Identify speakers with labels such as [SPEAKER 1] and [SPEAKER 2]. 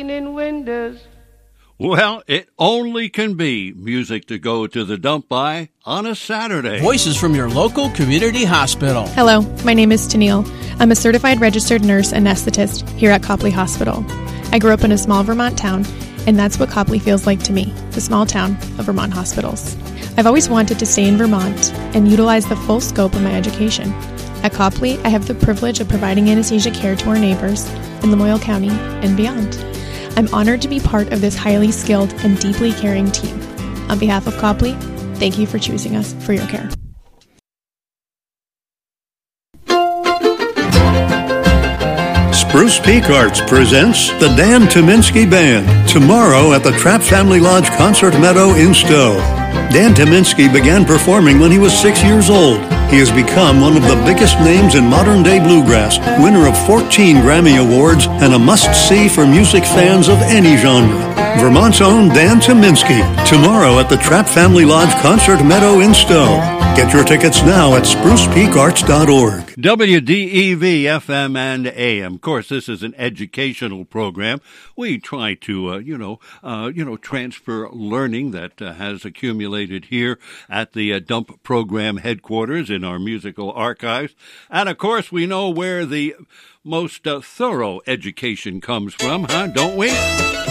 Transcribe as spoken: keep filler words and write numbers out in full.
[SPEAKER 1] In windows.
[SPEAKER 2] Well, it only can be music to go to the dump by on a Saturday.
[SPEAKER 3] Voices from your local community hospital.
[SPEAKER 4] Hello, my name is Tennille. I'm a certified registered nurse anesthetist here at Copley Hospital. I grew up in a small Vermont town, and that's what Copley feels like to me, the small town of Vermont hospitals. I've always wanted to stay in Vermont and utilize the full scope of my education. At Copley, I have the privilege of providing anesthesia care to our neighbors in Lamoille County and beyond. I'm honored to be part of this highly skilled and deeply caring team. On behalf of Copley, thank you for choosing us for your care.
[SPEAKER 5] Spruce Peak Arts presents the Dan Tyminski Band tomorrow at the Trapp Family Lodge Concert Meadow in Stowe. Dan Tyminski began performing when he was six years old. He has become one of the biggest names in modern-day bluegrass, winner of fourteen Grammy Awards, and a must-see for music fans of any genre. Vermont's own Dan Tyminski, tomorrow at the Trapp Family Lodge Concert Meadow in Stowe. Get your tickets now at spruce peak arts dot org.
[SPEAKER 2] W D E V F M and A M. Of course, this is an educational program. We try to, uh, you know, uh, you know, transfer learning that uh, has accumulated here at the uh, Dump Program headquarters in our musical archives. And, of course, we know where the most uh, thorough education comes from, huh, don't we?